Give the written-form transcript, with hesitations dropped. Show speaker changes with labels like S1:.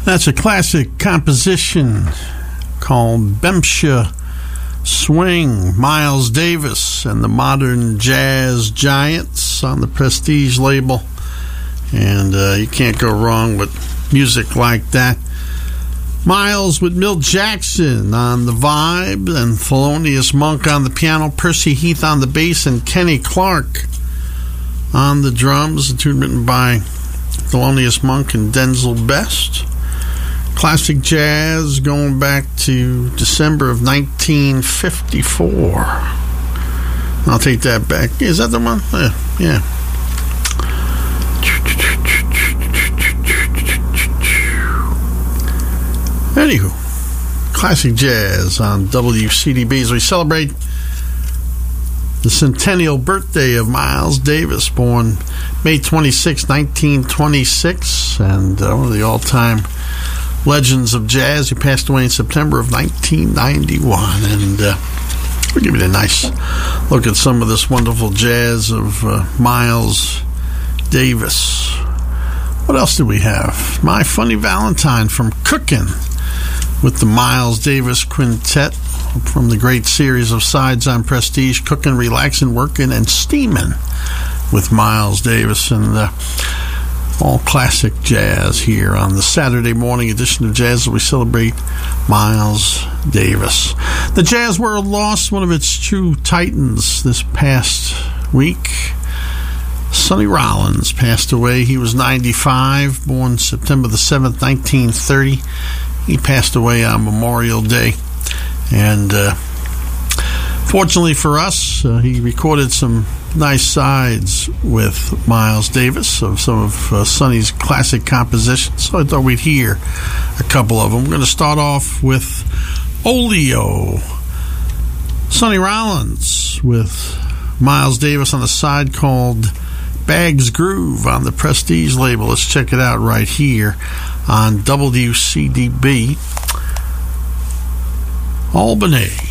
S1: That's a classic composition called Bempshire Swing, Miles Davis and the Modern Jazz Giants on the Prestige label. And you can't go wrong with music like that. Miles with Milt Jackson on the vibe and Thelonious Monk on the piano, Percy Heath on the bass, and Kenny Clark on the drums. A tune written by Thelonious Monk and Denzel Best. Classic jazz going back to December of 1954. I'll take that back. Is that the one? Yeah. Anywho, classic jazz on WCDB as we celebrate the centennial birthday of Miles Davis, born May 26, 1926, and one of the all-time legends of jazz. He passed away in September of 1991, and we'll give you a nice look at some of this wonderful jazz of Miles Davis. What else do we have? My Funny Valentine from Cookin' with the Miles Davis Quintet from the great series of sides on Prestige, Cookin', Relaxin', Workin', and Steamin' with Miles Davis, and all classic jazz here on the Saturday morning edition of Jazz as we celebrate Miles Davis. The jazz world lost one of its true titans this past week. Sonny Rollins passed away. He was 95, born September the 7th, 1930. He passed away on Memorial Day. And fortunately for us, he recorded some nice sides with Miles Davis of some of Sonny's classic compositions. So I thought we'd hear a couple of them. We're going to start off with Oleo. Sonny Rollins with Miles Davis on the side called Bag's Groove on the Prestige label. Let's check it out right here on WCDB Albany.